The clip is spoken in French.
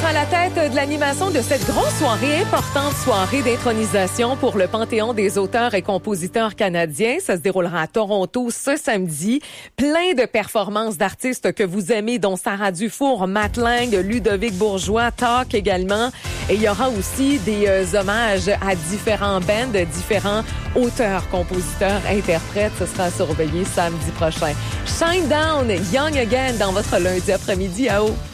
à la tête de l'animation de cette grosse soirée, importante soirée d'intronisation pour le Panthéon des auteurs et compositeurs canadiens. Ça se déroulera à Toronto ce samedi. Plein de performances d'artistes que vous aimez, dont Sarah Dufour, Matt Lang, Ludovic Bourgeois, Talk également. Et il y aura aussi des hommages à différents bands, différents auteurs, compositeurs, interprètes. Ce sera à surveiller samedi prochain. Shine Down, Young Again dans votre lundi après-midi à haut.